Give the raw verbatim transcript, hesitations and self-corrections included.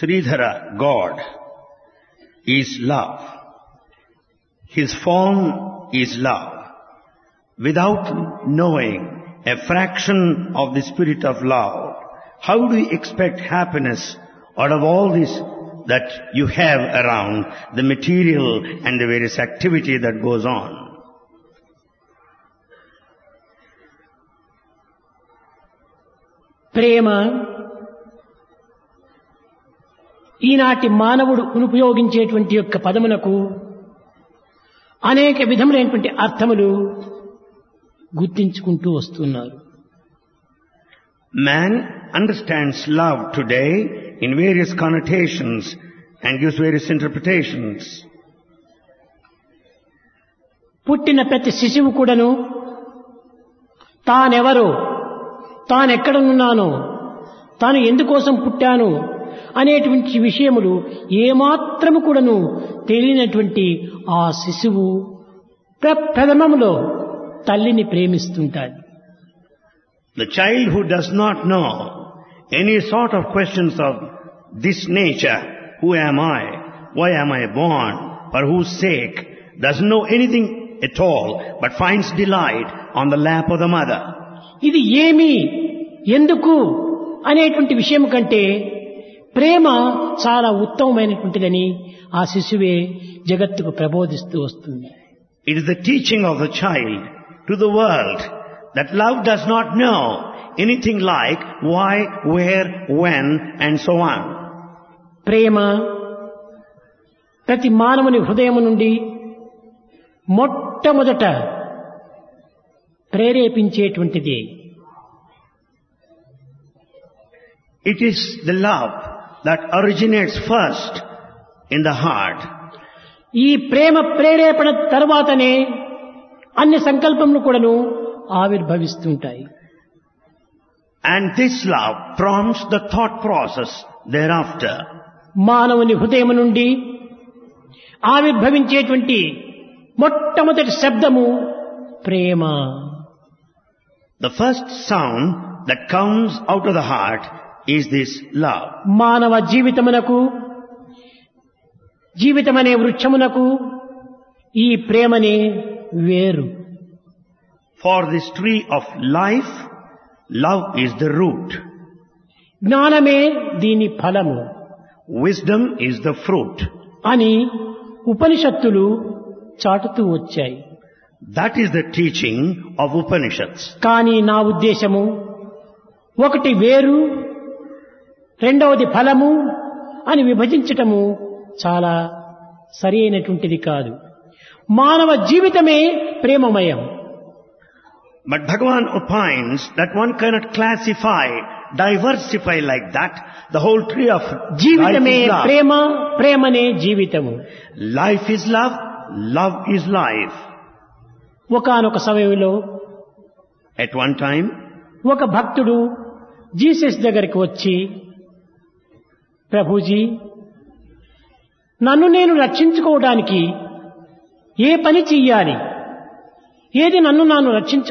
Sridhara, God, is love. His form is love. Without knowing a fraction of the spirit of love, how do you expect happiness out of all this that you have around, the material and the various activity that goes on? ప్రేమ ఈనాటి మానవుడు ఉపయోగించేటువంటి యొక్క పదమునకు అనేక విధములైనటువంటి అర్థములు గుర్తించుకుంటూ వస్తున్నారు. Man understands love today in various connotations and gives various interpretations. పుట్టిన ప్రతి శిశువు కూడాను తానెవరో, తానెక్కడనున్నానో, తాను ఎందుకోసం పుట్టాను అనేటువంటి విషయములు ఏమాత్రము కూడాను తెలియనటువంటి ఆ శిశువు ప్రప్రథమములో తల్లిని ప్రేమిస్తుంటాడు. The child who does not know any sort of questions of this nature, who am I, why am I born, for whose sake, doesn't know anything at all, but finds delight on the lap of the mother. ఇది ఏమి, ఎందుకు అనేటువంటి విషయం కంటే ప్రేమ చాలా ఉత్తమమైనటువంటిదని ఆ శిశువే జగత్తుకు ప్రబోధిస్తూ వస్తుంది. It is the teaching of the child to the world that love does not know anything like why, where, when and so on. ప్రేమ ప్రతి మానవుని హృదయం నుండి మొట్టమొదట ప్రేరేపించేటువంటిది. It is the love that originates first in the heart. ఈ ప్రేమ ప్రేరేపణ తర్వాతనే అన్ని సంకల్పములు కూడాను ఆవిర్భవిస్తుంటాయి. And this love prompts the thought process thereafter. మానవుని హృదయం నుండి ఆవిర్భవించేటువంటి మొట్టమొదటి శబ్దము ప్రేమ. The first sound that comes out of the heart is this love. మానవ జీవితమునకు, జీవితమనే వృక్షమునకు ఈ ప్రేమనే వేరు. For this tree of life, love is the root. జ్ఞానమే దీని ఫలము. Wisdom is the fruit. అని ఉపనిషత్తులు చాటుతూ వచ్చాయి. That is the teaching of Upanishads. కానీ నా ఉద్దేశము ఒకటి వేరు, రెండవది ఫలము అని విభజించటము చాలా సరి అయినటువంటిది కాదు. మానవ జీవితమే ప్రేమమయం. But Bhagavan opines that one cannot classify, diversify like that. The whole tree of జీవితమే life is love. ప్రేమ, ప్రేమనే జీవితము. Life is love, love is life. ఒకానొక సమయంలో At one time, ఒక భక్తుడు జీసస్ దగ్గరికి వచ్చి, ప్రభుజీ, నన్ను నేను రక్షించుకోవడానికి ఏ పని చెయ్యాలి, ఏది నన్ను నాను రక్షించు